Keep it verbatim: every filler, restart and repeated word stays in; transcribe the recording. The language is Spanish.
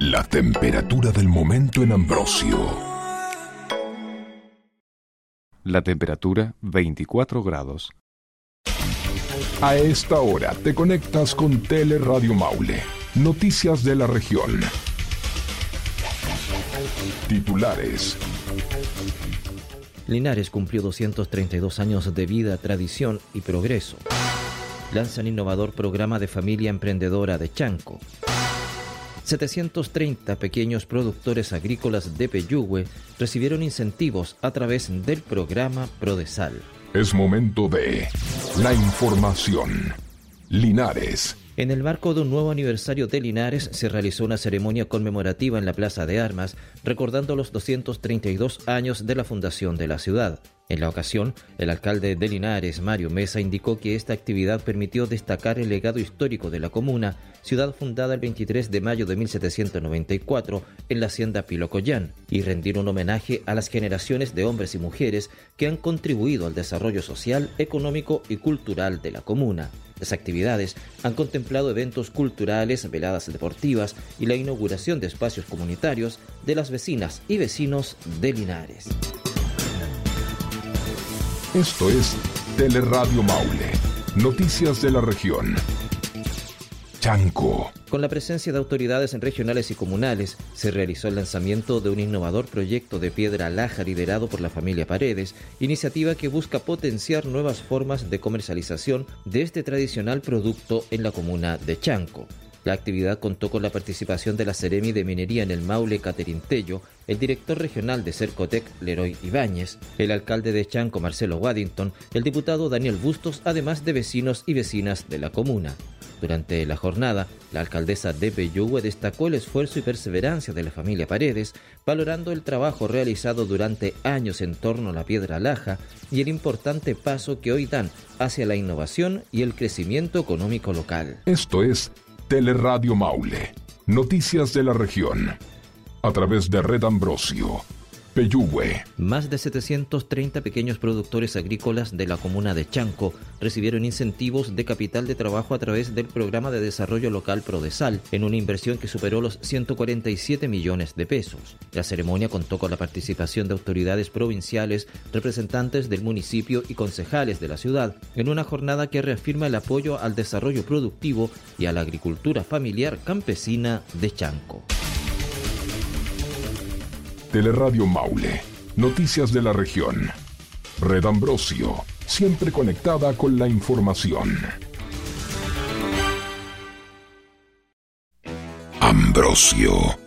La temperatura del momento en Ambrosio. La temperatura veinticuatro grados. A esta hora te conectas con Teleradio Maule. Noticias de la región. Titulares. Linares cumplió doscientos treinta y dos años de vida, tradición y progreso. Lanzan innovador programa de familia emprendedora de Chanco. setecientos treinta pequeños productores agrícolas de Peyúgue recibieron incentivos a través del programa Prodesal. Es momento de la información. Linares. En el marco de un nuevo aniversario de Linares, se realizó una ceremonia conmemorativa en la Plaza de Armas, recordando los doscientos treinta y dos años de la fundación de la ciudad. En la ocasión, el alcalde de Linares, Mario Mesa, indicó que esta actividad permitió destacar el legado histórico de la comuna, ciudad fundada el veintitrés de mayo de mil setecientos noventa y cuatro en la hacienda Pilocollán, y rendir un homenaje a las generaciones de hombres y mujeres que han contribuido al desarrollo social, económico y cultural de la comuna. Las actividades han contemplado eventos culturales, veladas deportivas y la inauguración de espacios comunitarios de las vecinas y vecinos de Linares. Esto es Teleradio Maule. Noticias de la región. Chanco. Con la presencia de autoridades regionales y comunales, se realizó el lanzamiento de un innovador proyecto de piedra laja liderado por la familia Paredes, iniciativa que busca potenciar nuevas formas de comercialización de este tradicional producto en la comuna de Chanco. La actividad contó con la participación de la Seremi de Minería en el Maule, Catherine Tello, el director regional de Cercotec, Leroy Ibáñez, el alcalde de Chanco, Marcelo Waddington, el diputado Daniel Bustos, además de vecinos y vecinas de la comuna. Durante la jornada, la alcaldesa de Peyúgue destacó el esfuerzo y perseverancia de la familia Paredes, valorando el trabajo realizado durante años en torno a la piedra laja y el importante paso que hoy dan hacia la innovación y el crecimiento económico local. Esto es Teleradio Maule. Noticias de la región. A través de Red Ambrosio. Peyúgue. Más de setecientos treinta pequeños productores agrícolas de la comuna de Chanco recibieron incentivos de capital de trabajo a través del programa de desarrollo local Prodesal, en una inversión que superó los ciento cuarenta y siete millones de pesos. La ceremonia contó con la participación de autoridades provinciales, representantes del municipio y concejales de la ciudad, en una jornada que reafirma el apoyo al desarrollo productivo y a la agricultura familiar campesina de Chanco. Teleradio Maule. Noticias de la región. Red Ambrosio. Siempre conectada con la información. Ambrosio.